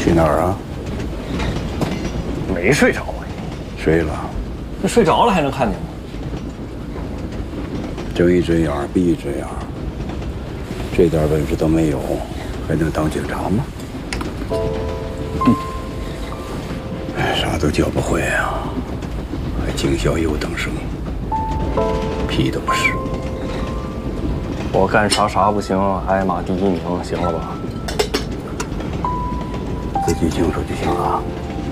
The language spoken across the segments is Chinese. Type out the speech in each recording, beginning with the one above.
去哪儿啊？ 没睡着啊？ 睡了。 那睡着了还能看见吗？ 睁一只眼闭一只眼，这点本事都没有，还能当警察吗？啥都教不会啊，还警校优等生，屁都不是。 我干啥不行，挨骂第1名，行了吧？ 自己清楚就行了。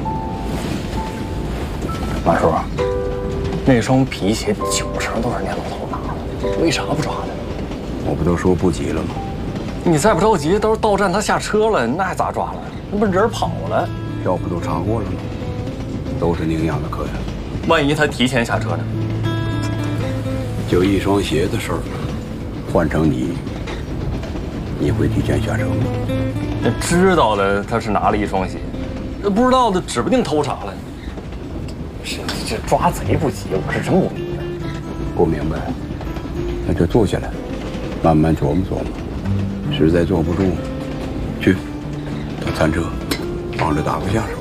马叔， 那双皮鞋90成都是那老头拿的，为啥不抓他？ 我不都说不急了吗？ 你再不着急，到时候到站他下车了，那还咋抓了？那不人跑了？ 票不都查过了吗？都是宁阳的客人。 万一他提前下车呢？ 就一双鞋的事儿，换成你会提前下车吗？ 那知道了他是拿了一双鞋，那不知道的指不定偷啥了。这抓贼不急，我是真不明白。 不明白，那就坐下来，慢慢琢磨琢磨。实在坐不住，去到餐车帮着打个下手。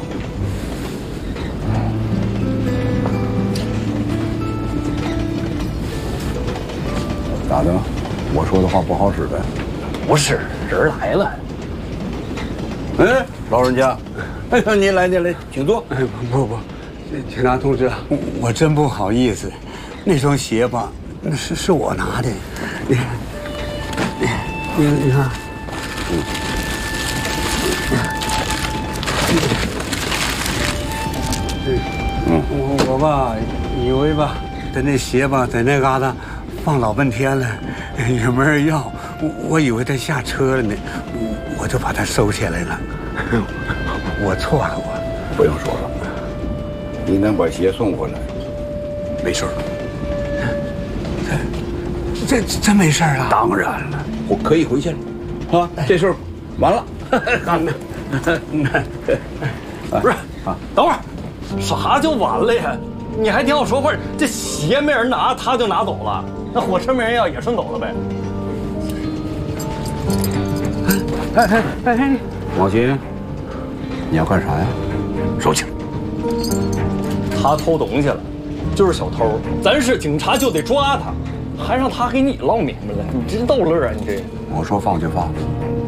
咋的？我说的话不好使呗？ 不是，人来了。 哎，老人家，哎呀，您来，请坐。 哎，不，警察同志，我真不好意思，那双鞋吧，那是我拿的，你看，我吧以为吧，他那鞋吧在那嘎达放老半天了，也没人要，我以为他下车了呢，我就把它收起来了，我错了，我不用说了，你能把鞋送回来，没事儿。 这真没事了？ 当然了，我可以回去了，啊，这事儿完了。 不是啊，等会儿，啥就完了呀？你还听我说话？这鞋没人拿，他就拿走了，那火车没人要，也顺走了呗？ 哎，王鑫，你要干啥呀？收起来。 他偷东西了，就是小偷，咱是警察就得抓他，还让他给你唠明白了，你真逗乐啊！你这， 我说放就放。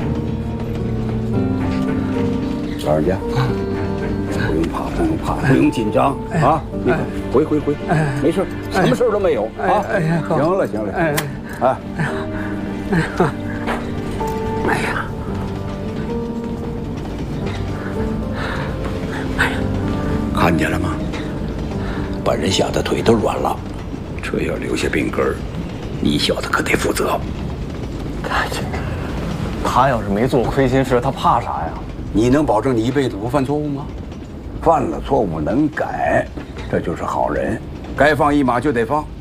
老人家，不用怕，不用紧张啊！你回，没事，什么事都没有啊！行了，看见了吗？把人吓得腿都软了，这要留下病根儿，你小子可得负责。 他要是没做亏心事，他怕啥呀？ 你能保证你一辈子不犯错误吗？犯了错误能改，这就是好人。该放一马就得放。